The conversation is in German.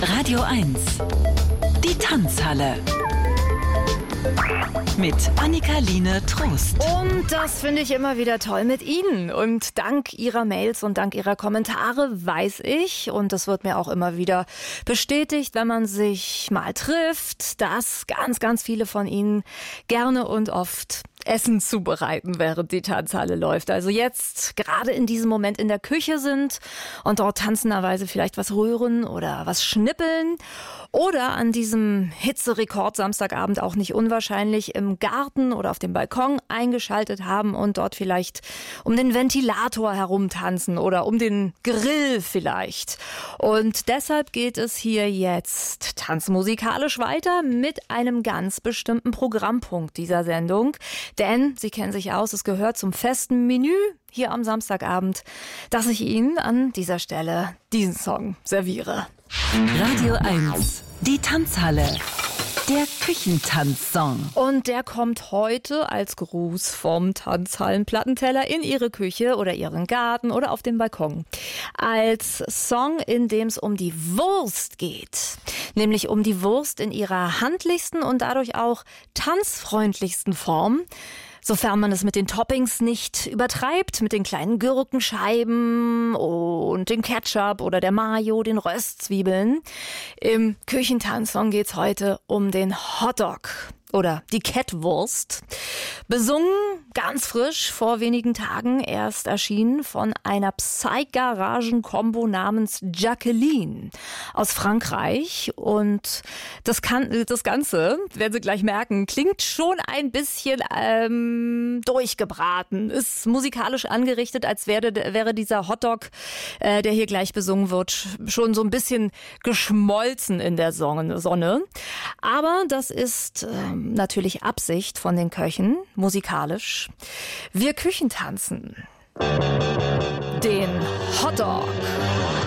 Radio 1, die Tanzhalle. Mit Annika-Line Trost. Und das finde ich immer wieder toll mit Ihnen. Und dank Ihrer Mails und dank Ihrer Kommentare weiß ich, und das wird mir auch immer wieder bestätigt, wenn man sich mal trifft, dass ganz, ganz viele von Ihnen gerne und oft Essen zubereiten, während die Tanzhalle läuft. Also jetzt gerade in diesem Moment in der Küche sind und dort tanzenderweise vielleicht was rühren oder was schnippeln. Oder an diesem Hitzerekord Samstagabend auch nicht unwahrscheinlich im Garten oder auf dem Balkon eingeschaltet haben und dort vielleicht um den Ventilator herumtanzen oder um den Grill vielleicht. Und deshalb geht es hier jetzt tanzmusikalisch weiter mit einem ganz bestimmten Programmpunkt dieser Sendung. Denn, Sie kennen sich aus, es gehört zum festen Menü hier am Samstagabend, dass ich Ihnen an dieser Stelle diesen Song serviere. Radio 1, die Tanzhalle. Der Küchentanzsong. Und der kommt heute als Gruß vom Tanzhallenplattenteller in Ihre Küche oder Ihren Garten oder auf dem Balkon. Als Song, in dem es um die Wurst geht. Nämlich um die Wurst in ihrer handlichsten und dadurch auch tanzfreundlichsten Form. Sofern man es mit den Toppings nicht übertreibt, mit den kleinen Gurkenscheiben und dem Ketchup oder der Mayo, den Röstzwiebeln. Im Küchentanzsong geht's heute um den Hotdog oder die Kettwurst. Besungen, ganz frisch, vor wenigen Tagen erst erschienen von einer Psy-Garagen-Kombo namens Jacqueline aus Frankreich. Und das Ganze, werden Sie gleich merken, klingt schon ein bisschen durchgebraten. Ist musikalisch angerichtet, als wäre dieser Hotdog, der hier gleich besungen wird, schon so ein bisschen geschmolzen in der Sonne. Aber das ist natürlich Absicht von den Köchen, musikalisch. Wir Küchentanzen den Hotdog.